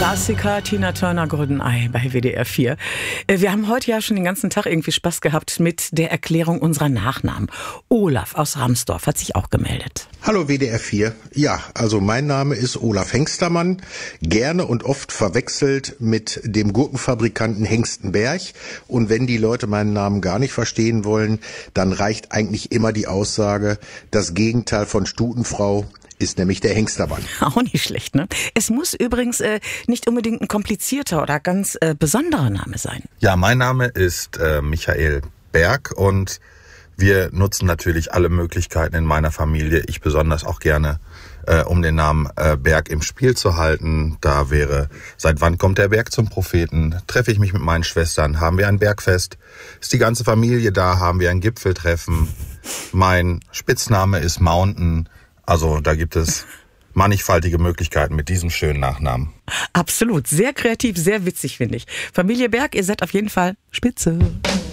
Klassiker, Tina Turner, GoldenEye bei WDR 4. Wir haben heute ja schon den ganzen Tag irgendwie Spaß gehabt mit der Erklärung unserer Nachnamen. Olaf aus Ramsdorf hat sich auch gemeldet. Hallo WDR 4. Ja, also mein Name ist Olaf Hengstermann, gerne und oft verwechselt mit dem Gurkenfabrikanten Hengstenberg. Und wenn die Leute meinen Namen gar nicht verstehen wollen, dann reicht eigentlich immer die Aussage, das Gegenteil von Stutenfrau ist nämlich der Hengstermann. Auch nicht schlecht, ne? Es muss übrigens nicht unbedingt ein komplizierter oder ganz besonderer Name sein. Ja, mein Name ist Michael Berg und wir nutzen natürlich alle Möglichkeiten in meiner Familie. Ich besonders auch gerne, um den Namen Berg im Spiel zu halten. Da wäre, seit wann kommt der Berg zum Propheten? Treffe ich mich mit meinen Schwestern? Haben wir ein Bergfest? Ist die ganze Familie da? Haben wir ein Gipfeltreffen? Mein Spitzname ist Mountain. Also da gibt es mannigfaltige Möglichkeiten mit diesem schönen Nachnamen. Absolut, sehr kreativ, sehr witzig, finde ich. Familie Berg, ihr seid auf jeden Fall spitze.